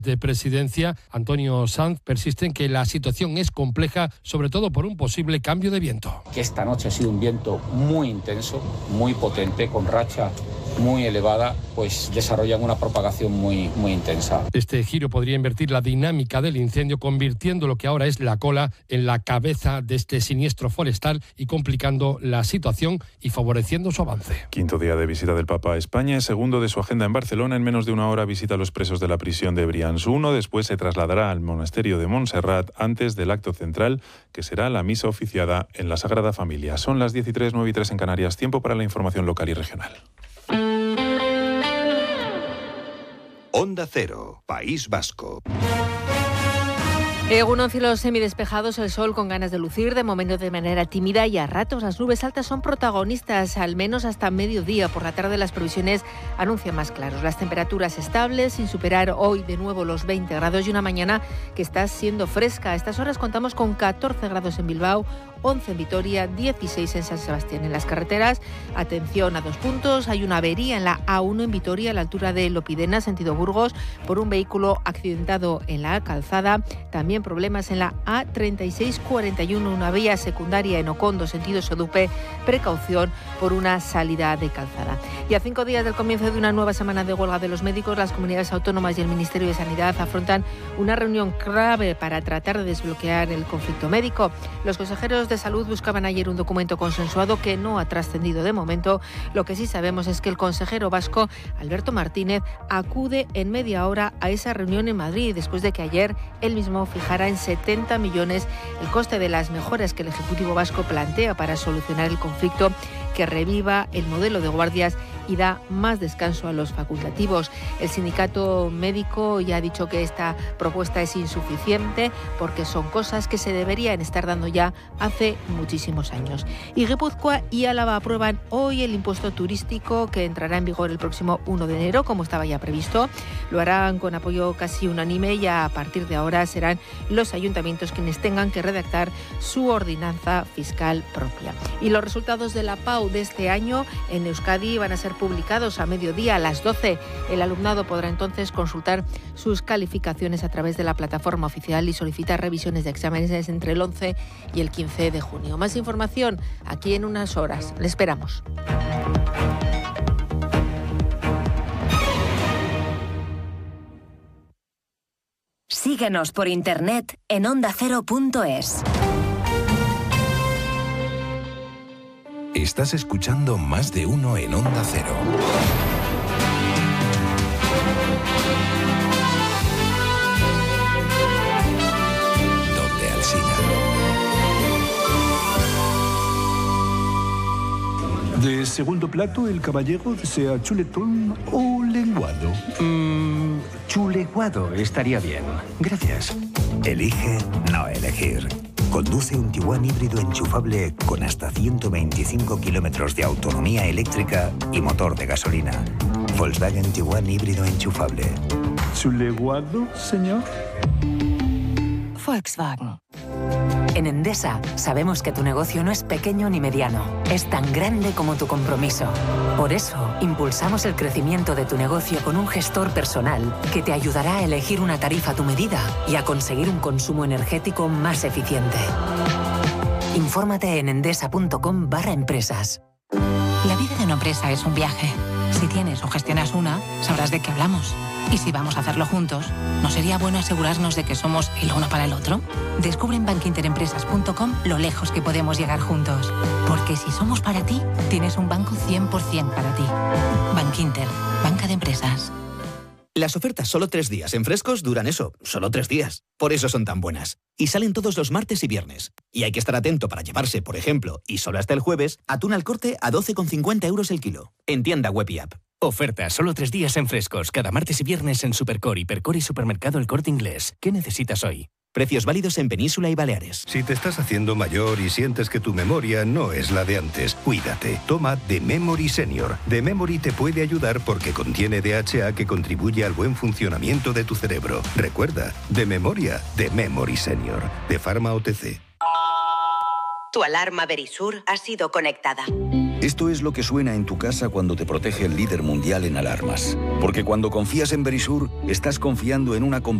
de Presidencia, Antonio Sanz, persiste en que la situación es compleja, sobre todo por un posible cambio de viento. Que esta noche ha sido un viento muy intenso, muy potente, con racha muy elevada, pues desarrollan una propagación muy intensa. Este giro podría invertir la dinámica del incendio, convirtiendo lo que ahora es la cola en la cabeza de este siniestro forestal y complicando la situación y favoreciendo su avance. Quinto día de visita del Papa a España, segundo de su agenda en Barcelona. En menos de una hora visita a los presos de la prisión de Brians 1. Después se trasladará al monasterio de Montserrat antes del acto central, que será la misa oficiada en la Sagrada Familia. Son las 10:03, 9:03 en Canarias. Tiempo para la información local y regional. Onda Cero, País Vasco. Egunon, cielos semidespejados, el sol con ganas de lucir, de momento de manera tímida, y a ratos las nubes altas son protagonistas, al menos hasta mediodía. Por la tarde las previsiones anuncian más claros. Las temperaturas estables, sin superar hoy de nuevo los 20 grados, y una mañana que está siendo fresca. A estas horas contamos con 14 grados en Bilbao, 11 en Vitoria, 16 en San Sebastián. En las carreteras, atención a 2 puntos. Hay una avería en la A1 en Vitoria, a la altura de Lopidena, sentido Burgos, por un vehículo accidentado en la calzada. También problemas en la A3641, una vía secundaria en Ocondo, sentido Sodupe. Precaución por una salida de calzada. Y a 5 días del comienzo de una nueva semana de huelga de los médicos, las comunidades autónomas y el Ministerio de Sanidad afrontan una reunión clave para tratar de desbloquear el conflicto médico. Los consejeros de Salud buscaban ayer un documento consensuado que no ha trascendido de momento. Lo que sí sabemos es que el consejero vasco, Alberto Martínez, acude en media hora a esa reunión en Madrid, después de que ayer él mismo fijara en 70 millones el coste de las mejoras que el Ejecutivo vasco plantea para solucionar el conflicto, que reviva el modelo de guardias y da más descanso a los facultativos. El sindicato médico ya ha dicho que esta propuesta es insuficiente porque son cosas que se deberían estar dando ya hace muchísimos años. Y Guipúzcoa y Álava aprueban hoy el impuesto turístico, que entrará en vigor el próximo 1 de enero, como estaba ya previsto. Lo harán con apoyo casi unánime, y a partir de ahora serán los ayuntamientos quienes tengan que redactar su ordenanza fiscal propia. Y los resultados de la PAU de este año en Euskadi van a ser publicados a mediodía, a las 12. El alumnado podrá entonces consultar sus calificaciones a través de la plataforma oficial y solicitar revisiones de exámenes entre el 11 y el 15 de junio. Más información aquí en unas horas. Le esperamos. Síguenos por internet en ondacero.es. Estás escuchando Más de Uno en Onda Cero. Donde Alsina. De segundo plato, el caballero desea chuletón o lenguado. Chuleguado estaría bien. Gracias. Elige no elegir. Conduce un Tiguan híbrido enchufable con hasta 125 kilómetros de autonomía eléctrica y motor de gasolina. Volkswagen Tiguan híbrido enchufable. ¿Chuleguado, señor? Volkswagen. En Endesa sabemos que tu negocio no es pequeño ni mediano, es tan grande como tu compromiso. Por eso, impulsamos el crecimiento de tu negocio con un gestor personal que te ayudará a elegir una tarifa a tu medida y a conseguir un consumo energético más eficiente. Infórmate en endesa.com/empresas. La vida de una empresa es un viaje. Si tienes o gestionas una, sabrás de qué hablamos. Y si vamos a hacerlo juntos, ¿no sería bueno asegurarnos de que somos el uno para el otro? Descubre en bankinterempresas.com lo lejos que podemos llegar juntos. Porque si somos para ti, tienes un banco 100% para ti. Bankinter, banca de empresas. Las ofertas solo 3 días en Frescos duran eso, solo 3 días. Por eso son tan buenas. Y salen todos los martes y viernes. Y hay que estar atento para llevarse, por ejemplo, y solo hasta el jueves, atún al corte a 12,50 € el kilo. En tienda web y app. Oferta solo 3 días en Frescos, cada martes y viernes en Supercor, Hipercor y Supermercado El Corte Inglés. ¿Qué necesitas hoy? Precios válidos en Península y Baleares. Si te estás haciendo mayor y sientes que tu memoria no es la de antes, cuídate. Toma The Memory Senior. The Memory te puede ayudar porque contiene DHA que contribuye al buen funcionamiento de tu cerebro. Recuerda, de memoria, The Memory Senior. De Pharma OTC. Tu alarma Verisur ha sido conectada. Esto es lo que suena en tu casa cuando te protege el líder mundial en alarmas. Porque cuando confías en Verisur, estás confiando en una compañía